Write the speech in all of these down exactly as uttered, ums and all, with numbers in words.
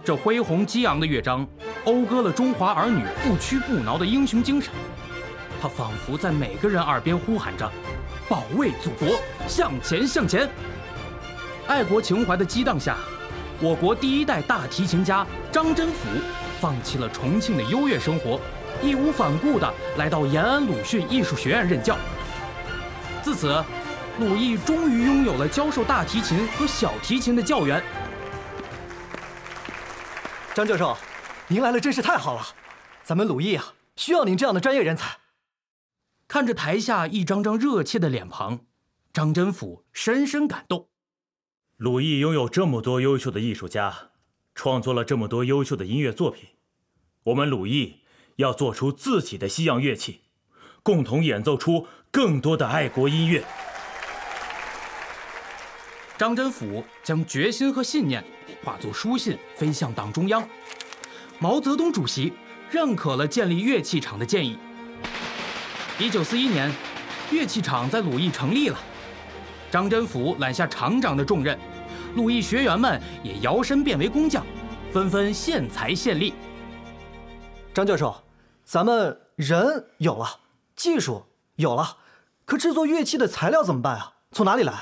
这恢宏激昂的乐章，讴歌了中华儿女不屈不挠的英雄精神。它仿佛在每个人耳边呼喊着：“保卫祖国，向前向前！”爱国情怀的激荡下，我国第一代大提琴家张真甫放弃了重庆的优越生活，义无反顾地来到延安鲁迅艺术学院任教。自此，鲁艺终于拥有了教授大提琴和小提琴的教员。 张教授，您来了真是太好了，咱们鲁艺啊，需要您这样的专业人才。 看着台下一张张热切的脸庞，张真甫深深感动。 鲁艺拥有这么多优秀的艺术家，创作了这么多优秀的音乐作品，我们鲁艺要做出自己的西洋乐器，共同演奏出更多的爱国音乐。 张真甫将决心和信念化作书信飞向党中央，毛泽东主席认可了建立乐器厂的建议。一九四一年，乐器厂在鲁艺成立了，张真甫揽下厂长的重任，鲁艺学员们也摇身变为工匠，纷纷献才献力。 张教授，咱们人有了，技术有了，可制作乐器的材料怎么办啊？从哪里来？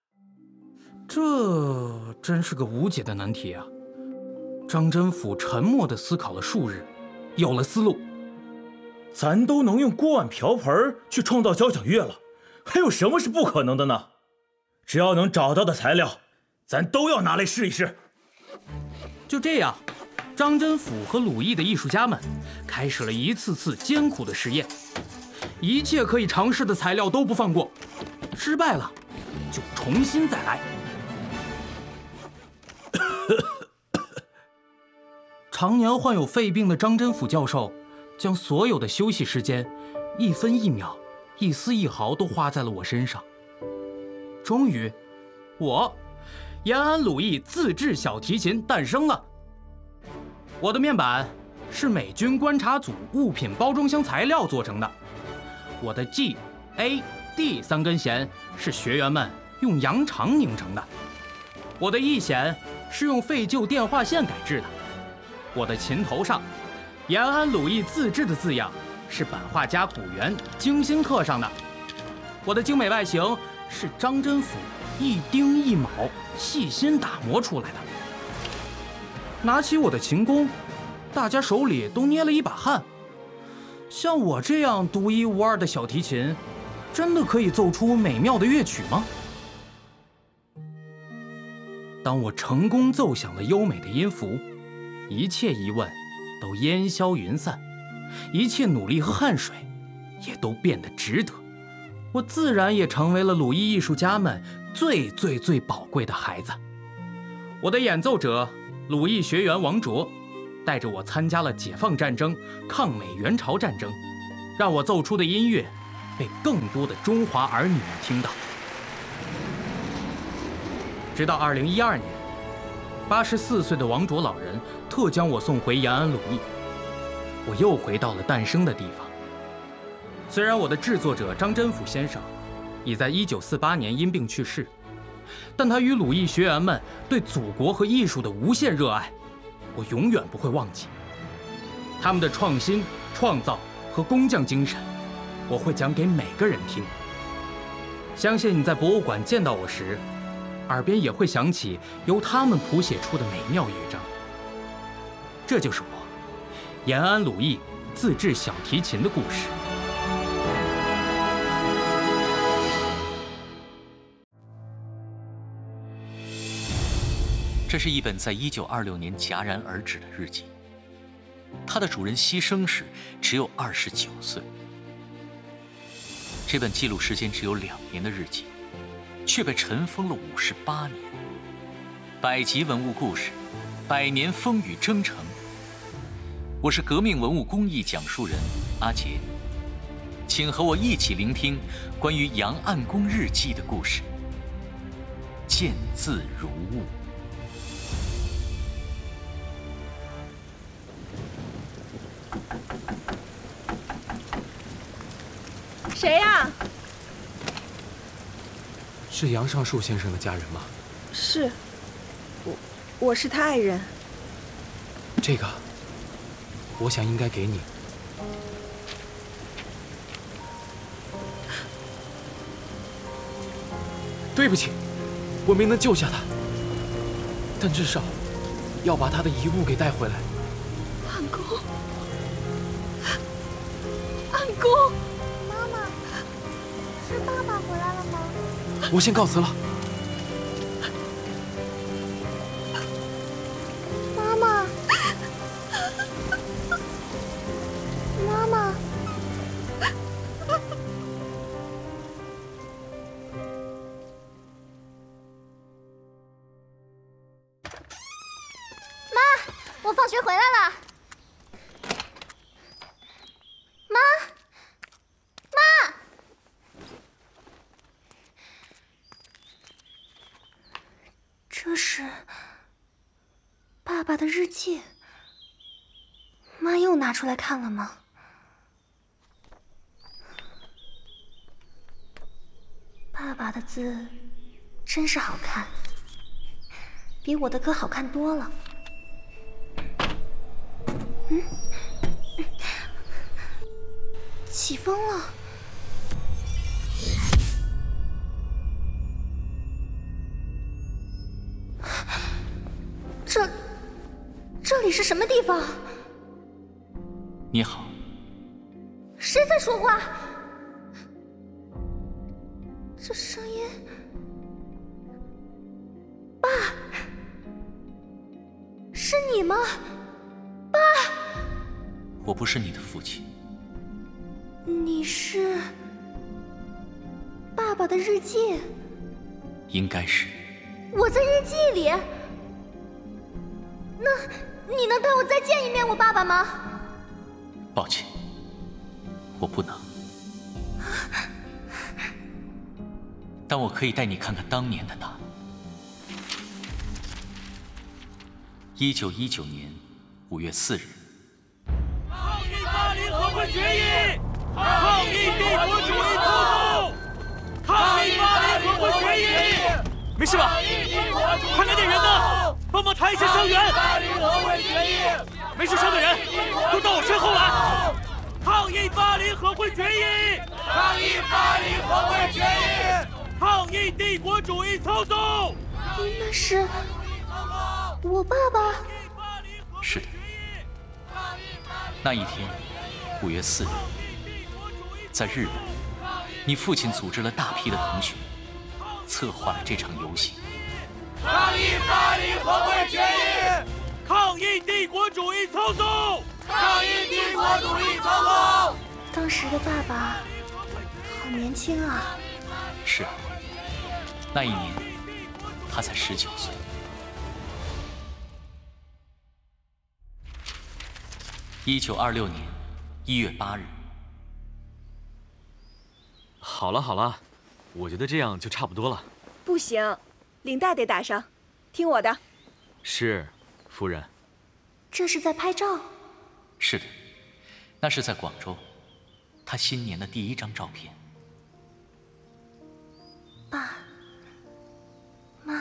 这真是个无解的难题啊！张真甫沉默地思考了数日，有了思路。 咱都能用锅碗瓢盆去创造交响乐了，还有什么是不可能的呢？只要能找到的材料，咱都要拿来试一试。 就这样，张真甫和鲁艺的艺术家们开始了一次次艰苦的实验，一切可以尝试的材料都不放过，失败了就重新再来。常年患有肺病的张真甫教授，将所有的休息时间，一分一秒、一丝一毫都花在了我身上。终于，我延安鲁艺自制小提琴诞生了。我的面板是美军观察组物品包装箱材料做成的，我的 G、A、D 三根弦是学员们用羊肠拧成的，我的 E 弦是用废旧电话线改制的，我的琴头上延安鲁艺自制的字样是版画家古元精心刻上的，我的精美外形是张真甫一丁一卯细心打磨出来的。拿起我的琴弓，大家手里都捏了一把汗。像我这样独一无二的小提琴，真的可以奏出美妙的乐曲吗？当我成功奏响了优美的音符，一切疑问都烟消云散，一切努力和汗水也都变得值得。我自然也成为了鲁艺艺术家们最最最宝贵的孩子。我的演奏者鲁艺学员王卓带着我参加了解放战争、抗美援朝战争，让我奏出的音乐被更多的中华儿女们听到。直到二零一二年，八十四岁的王卓老人特将我送回延安鲁艺，我又回到了诞生的地方。虽然我的制作者张真甫先生已在一九四八年因病去世，但他与鲁艺学员们对祖国和艺术的无限热爱，我永远不会忘记。他们的创新、创造和工匠精神，我会讲给每个人听。相信你在博物馆见到我时，耳边也会响起由他们谱写出的美妙乐章。这就是我延安鲁艺自制小提琴的故事。 这是一本在一九二六年戛然而止的日记，它的主人牺牲时只有二十九岁。这本记录时间只有两年的日记，却被尘封了五十八年。百集文物故事，百年风雨征程。我是革命文物工艺讲述人阿杰，请和我一起聆听关于杨暗公日记的故事。见字如晤。 谁呀？ 是杨尚树先生的家人吗？ 是，我我是他爱人。 这个，我想应该给你。对不起，我没能救下他，但至少要把他的遗物给带回来。 安公，安公， 妈妈，是爸爸回来了吗？ 我先告辞了。 妈妈，妈妈。我放学回来了，妈，妈，这是爸爸的日记，妈又拿出来看了吗？爸爸的字真是好看，比我的可好看多了。嗯，起风了。这，这里是什么地方？ 你好。 谁在说话？这声音，爸，是你吗？爸， 我不是你的父亲。 你是爸爸的日记？ 应该是。 我在日记里？那你能带我再见一面我爸爸吗？ 抱歉，我不能。但我可以带你看看当年的他。一九一九年五月四日。 抗议巴黎和会决议！抗议帝国主义操纵！抗议巴黎和会决议！没事吧？看那点人呢，帮忙抬一下伤员。巴黎和会决议！没受伤的人都到我身后来。抗议巴黎和会决议！抗议巴黎和会决议！抗议帝国主义操纵！ 那是我爸爸。 是的。那一天，五月四日，在日本，你父亲组织了大批的同学，策划了这场游行。 抗议巴黎和会决议！抗议帝国主义操纵！抗议帝国主义操纵！ 当时的爸爸好年轻啊。 是啊，那一年他才十九岁。一九二六年一月八日。 好了好了，我觉得这样就差不多了。 不行，领带得打上，听我的。 是，夫人。 这是在拍照？ 是的，那是在广州，他新年的第一张照片。 爸妈，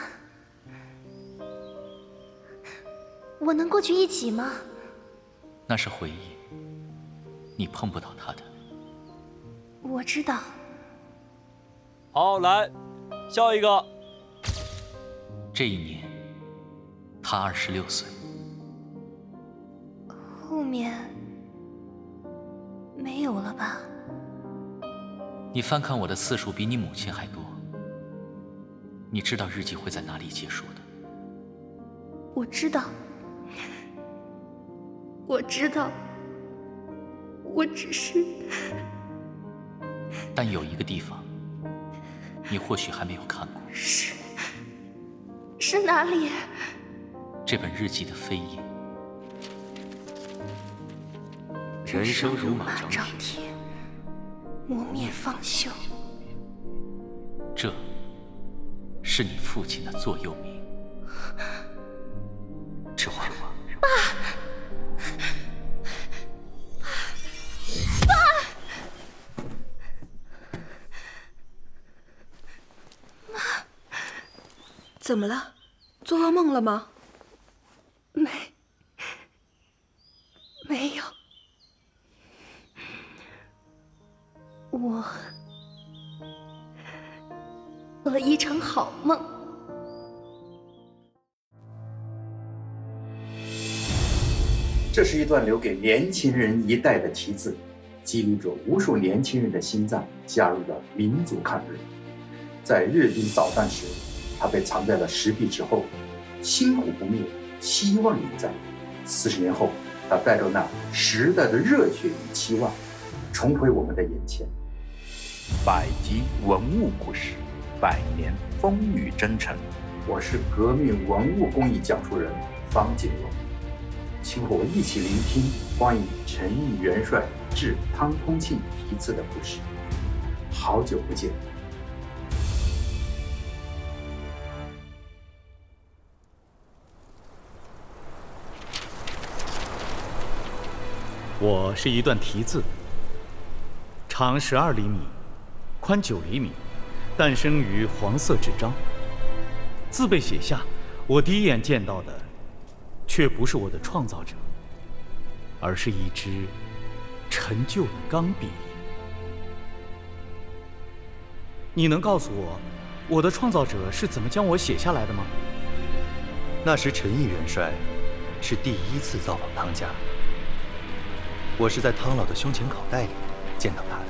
我能过去一起吗？ 那是回忆，你碰不到他的。 我知道。 好，来，下一个。 这一年，他二十六岁。 后面没有了吧？ 你翻看我的次数比你母亲还多。你知道日记会在哪里结束的？ 我知道。我知道，我只是…… 但有一个地方，你或许还没有看过。 是……是哪里？ 这本日记的扉页。 人生如马张蹄，磨面方休。 这是你父亲的座右铭。这话， 爸。 怎么了？做噩梦了吗？ 没， 没有，我做了一场好梦。 这是一段留给年轻人一代的题字，激励着无数年轻人的心脏，加入了民族抗日。在日军扫荡时，他被藏在了石壁之后，星火不灭，希望永在。四十年后，他带着那时代的热血与期望，重回我们的眼前。百集文物故事，百年风雨征程。我是革命文物工艺讲述人方锦荣，请和我一起聆听关于陈毅元帅致汤通庆题字的故事。好久不见。 我是一段题字，长十二厘米，宽九厘米，诞生于黄色纸张。字被写下，我第一眼见到的，却不是我的创造者，而是一支陈旧的钢笔。你能告诉我，我的创造者是怎么将我写下来的吗？ 那时陈毅元帅是第一次造访汤家。我是在汤老的胸前口袋里见到他的。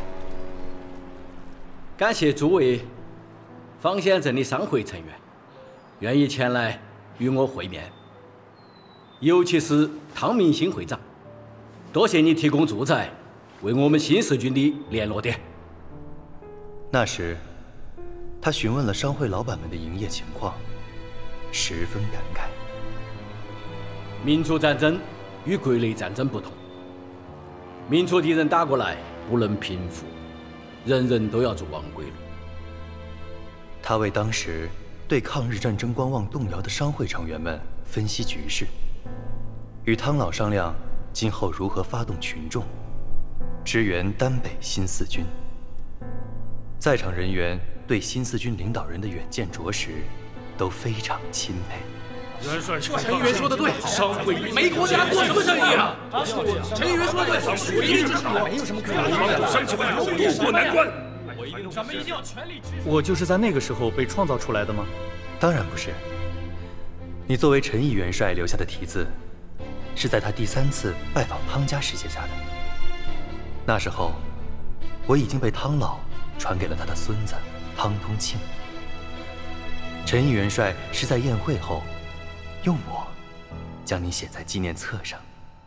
感谢诸位方县镇的商会成员愿意前来与我会面，尤其是汤明新会长，多谢你提供住宅，为我们新四军的联络点。 那时，他询问了商会老板们的营业情况，十分感慨。 民族战争与国内战争不同。民族敌人打过来，不能平复，人人都要走亡归路。 他为当时对抗日战争观望动摇的商会成员们分析局势，与汤老商量今后如何发动群众，支援丹北新四军。在场人员对新四军领导人的远见卓识都非常钦佩。 元帅，陈议员说的对，商会没国家做什么生意啊？陈议员说的对，属于之上，没有什么可以帮助乡亲们渡过难关。咱们一定要全力支持。 我就是在那个时候被创造出来的吗？ 当然不是。你作为陈毅元帅留下的题字，是在他第三次拜访汤家时写下的。那时候，我已经被汤老传给了他的孙子汤通庆。陈毅元帅是在宴会后，用我将你写在纪念册上。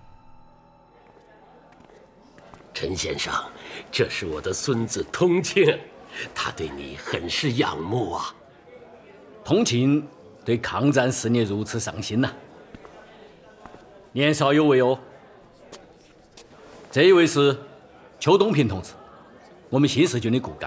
陈先生，这是我的孙子通庆，他对你很是仰慕啊。 通庆对抗战事业如此上心呐、啊，年少有为哦。这一位是邱东平同志，我们新四军的骨干。